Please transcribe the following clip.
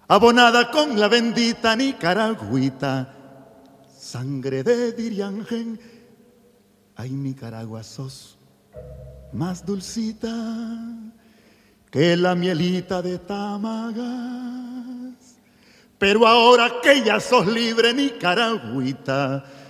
abonada con la bendita Nicaragüita, sangre de Diriangen. Ay, Nicaragua, sos más dulcita que la mielita de Tamagas. Pero ahora que ya sos libre, Nicaragüita,